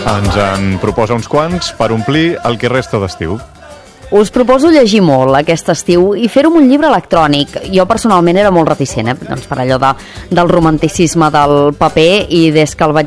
Ens en proposa uns quants per omplir el que resta d'estiu. Us proposo llegir molt aquest estiu i fer-ho amb un llibre electrònic. Jo personalment era molt reticent, doncs per allò del romanticisme del paper, i des que el vaig